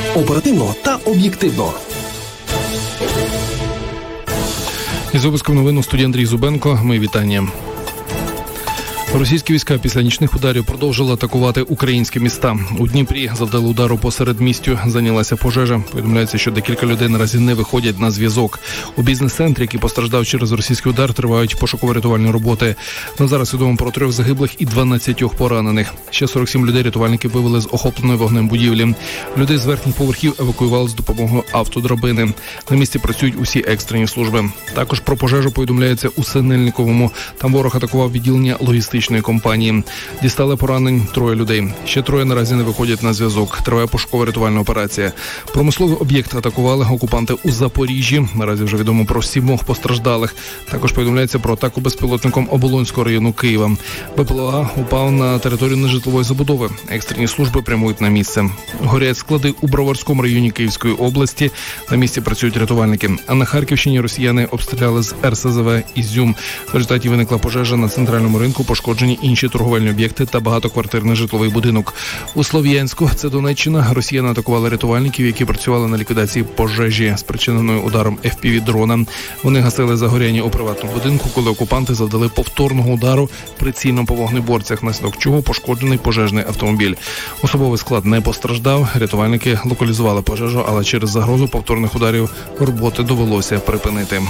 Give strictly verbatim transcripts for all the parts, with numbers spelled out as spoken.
Оперативно та об'єктивно. Із випуском новин у студії Андрій Зубенко. Мої вітання. Російські війська після нічних ударів продовжили атакувати українські міста. У Дніпрі завдали удару по середмістю, зайнялася пожежа. Повідомляється, що декілька людей наразі не виходять на зв'язок. У бізнес-центрі, який постраждав через російський удар, тривають пошуково-рятувальні роботи. На зараз відомо про трьох загиблих і дванадцятьох поранених. Ще сорок сім людей рятувальники вивели з охопленої вогнем будівлі. Людей з верхніх поверхів евакуювали з допомогою автодрабини. На місці працюють усі екстрені служби. Також про пожежу повідомляється у Синельниковому. Там ворог атакував відділення логістичної компанії. Дістали поранень троє людей. Ще троє наразі не виходять на зв'язок. Триває пошуково-рятувальна операція. Промисловий об'єкт атакували окупанти у Запоріжжі. Наразі вже відомо про сімох постраждалих. Також повідомляється про атаку безпілотником Оболонського району Києва. БПЛА упав на територію нежитлової забудови. Екстрені служби прямують на місце. Горять склади у Броварському районі Київської області. На місці працюють рятувальники. А на Харківщині росіяни обстріляли з ер ес зе ве «Ізюм». В результаті виникла пожежа на центральному ринку, пошкоджені інші торговельні об'єкти та багатоквартирний житловий будинок. У Слов'янську, це Донеччина, росіяни атакували рятувальників, які працювали на ліквідації пожежі, спричиненої ударом еф пі ві-дрона. Вони гасили загоряння у приватному будинку, коли окупанти завдали повторного удару прицільно по вогнеборцях, внаслідок чого пошкоджений пожежний автомобіль. Особовий склад не постраждав, рятувальники локалізували пожежу, але через загрозу повторних ударів роботи довелося припинити.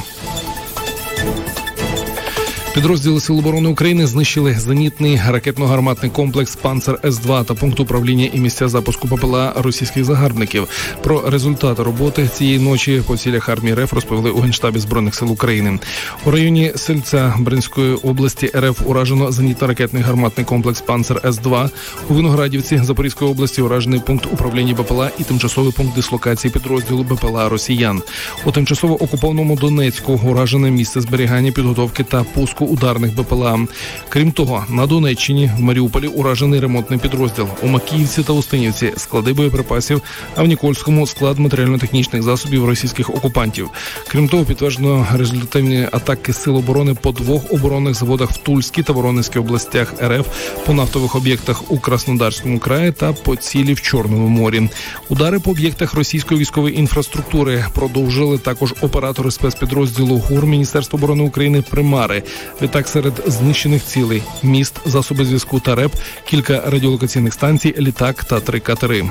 Підрозділи Сил оборони України знищили зенітний ракетно-гарматний комплекс «Панцер С два» та пункт управління і місця запуску БПЛА російських загарбників. Про результати роботи цієї ночі по цілях армії РФ розповіли у Генштабі Збройних сил України. У районі Сельця Брянської області РФ уражено зенітно-ракетний гарматний комплекс «Панцер С два». У Виноградівці Запорізької області уражений пункт управління БПЛА і тимчасовий пункт дислокації підрозділу БПЛА росіян. У тимчасово окупованому Донецьку уражене місце зберігання, підготовки та пуску ударних БПЛА. Крім того, на Донеччині, в Маріуполі уражений ремонтний підрозділ. У Макіївці та Устинівці склади боєприпасів, а в Нікольському склад матеріально-технічних засобів російських окупантів. Крім того, підтверджено результативні атаки Сил оборони по двох оборонних заводах в Тульській та Воронезькій областях РФ, по нафтових об'єктах у Краснодарському краї та по цілі в Чорному морі. Удари по об'єктах російської військової інфраструктури продовжили також оператори спецпідрозділу ГУР Міністерства оборони України «Примари». Відтак серед знищених цілей – міст, засоби зв'язку та РЕП, кілька радіолокаційних станцій, літак та три катери.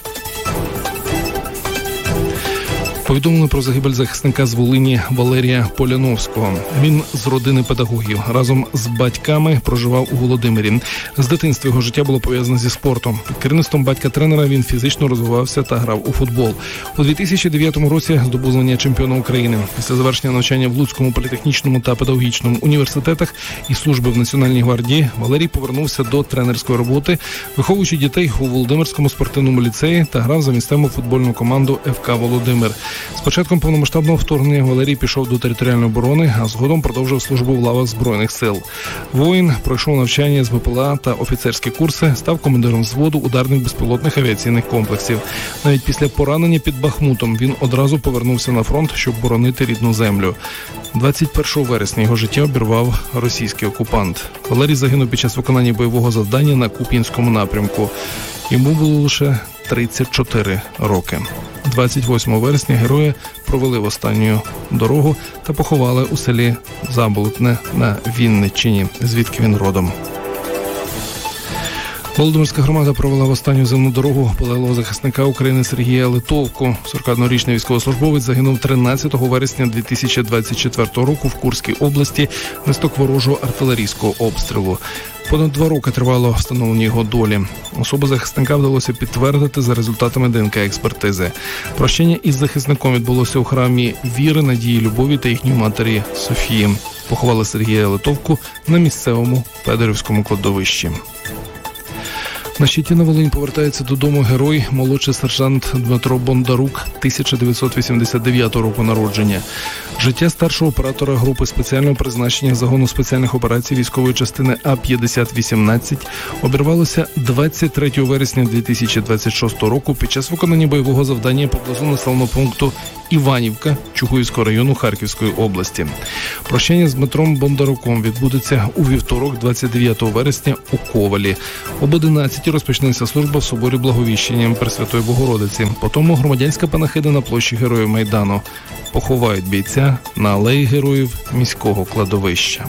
Повідомили про загибель захисника з Волині Валерія Поляновського. Він з родини педагогів. Разом з батьками проживав у Володимирі. З дитинства його життя було пов'язане зі спортом. Під керівництвом батька-тренера він фізично розвивався та грав у футбол. У дві тисячі дев'ятому році здобув звання чемпіона України. Після завершення навчання в Луцькому політехнічному та педагогічному університетах і служби в Національній гвардії Валерій повернувся до тренерської роботи, виховуючи дітей у Володимирському спортивному ліцеї та грав за місцеву футбольну команду еф ка «Володимир». З початком повномасштабного вторгнення Валерій пішов до територіальної оборони, а згодом продовжив службу в лавах Збройних сил. Воїн пройшов навчання з БПЛА та офіцерські курси, став командиром взводу ударних безпілотних авіаційних комплексів. Навіть після поранення під Бахмутом він одразу повернувся на фронт, щоб боронити рідну землю. двадцять першого вересня його життя обірвав російський окупант. Валерій загинув під час виконання бойового завдання на Куп'янському напрямку. Йому було лише тридцять чотири роки. двадцять восьмого вересня герої провели в останню дорогу та поховали у селі Заболотне на Вінниччині, звідки він родом. Володимирська громада провела в останню земну дорогу полеглого захисника України Сергія Литовку. сорокаоднорічний військовослужбовець загинув тринадцятого вересня дві тисячі двадцять четвертого року в Курській області внаслідок ворожого артилерійського обстрілу. Понад два роки тривало встановлення його долі. Особу захисника вдалося підтвердити за результатами де ен ка експертизи. Прощання із захисником відбулося у храмі Віри, Надії, Любові та їхньої матері Софії. Поховали Сергія Литовку на місцевому Федорівському кладовищі. На щиті на Волинь повертається додому герой, молодший сержант Дмитро Бондарук, тисяча дев'ятсот вісімдесят дев'ятого року народження. Життя старшого оператора групи спеціального призначення загону спеціальних операцій військової частини А п'ятдесят вісімнадцять обірвалося двадцять третього вересня дві тисячі двадцять шостого року під час виконання бойового завдання поблизу населеного пункту Іванівка Чугуївського району Харківської області. Прощання з Дмитром Бондаруком відбудеться у вівторок, двадцять дев'ятого вересня у Ковалі. Об одинадцятій місті розпочнеться служба в соборі Благовіщення Пресвятої Богородиці. Потім громадянська панахида на площі Героїв Майдану. Поховають бійця на алеї Героїв міського кладовища.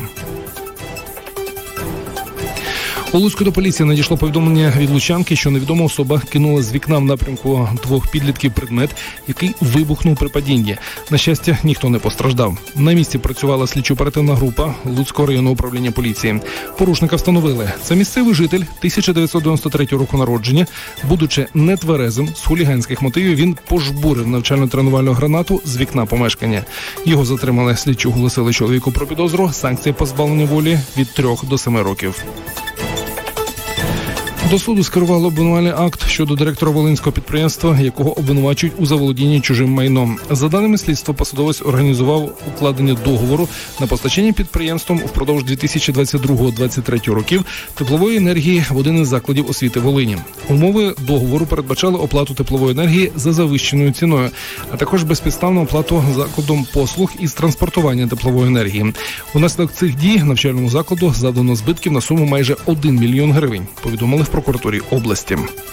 У Луцьку до поліції надійшло повідомлення від лучанки, що невідома особа кинула з вікна в напрямку двох підлітків предмет, який вибухнув при падінні. На щастя, ніхто не постраждав. На місці працювала слідчо-оперативна група Луцького районного управління поліції. Порушника встановили. Це місцевий житель тисяча дев'ятсот дев'яносто третього року народження. Будучи нетверезим, з хуліганських мотивів він пожбурив навчально-тренувальну гранату з вікна помешкання. Його затримали. Слідчі оголосили чоловіку про підозру. Санкція позбавлення волі від трьох до семи років. До суду скерувало обвинувальний акт щодо директора волинського підприємства, якого обвинувачують у заволодінні чужим майном. За даними слідства, посадовець організував укладення договору на постачання підприємством впродовж дві тисячі двадцять другого - двадцять третього років теплової енергії в один із закладів освіти Волині. Умови договору передбачали оплату теплової енергії за завищеною ціною, а також безпідставну оплату закладом послуг із транспортування теплової енергії. Унаслідок цих дій навчальному закладу завдано збитків на суму майже один мільйон гривень, повідомили в прокуратурі області.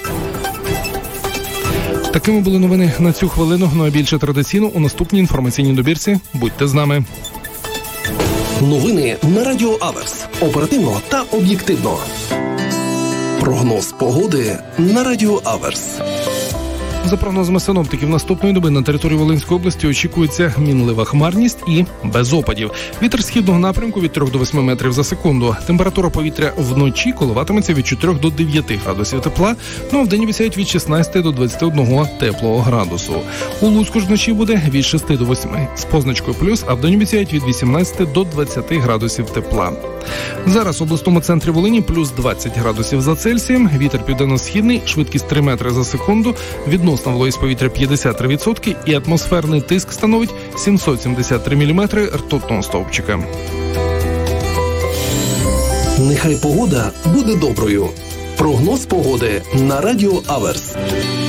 Такими були новини на цю хвилину. Ну а більше традиційно у наступній інформаційній добірці. Будьте з нами. Новини на Радіо Аверс. Оперативно та об'єктивно. Прогноз погоди на Радіо Аверс. За прогнозами синоптиків, наступної доби на території Волинської області очікується мінлива хмарність і без опадів. Вітер східного напрямку від трьох до восьми метрів за секунду. Температура повітря вночі коливатиметься від чотирьох до дев'яти градусів тепла, ну а вдень обіцяють від шістнадцяти до двадцяти одного теплого градусу. У Луцьку ж вночі буде від шести до восьми з позначкою плюс, а вдень обіцяють від вісімнадцяти до двадцяти градусів тепла. Зараз в обласному центрі Волині плюс двадцять градусів за Цельсієм, вітер південно-східний, швидкість три метри за секунду, відносно вологість повітря п'ятдесят три відсотки і атмосферний тиск становить сімсот сімдесят три міліметри ртутного стовпчика. Нехай погода буде доброю. Прогноз погоди на Радіо Аверс.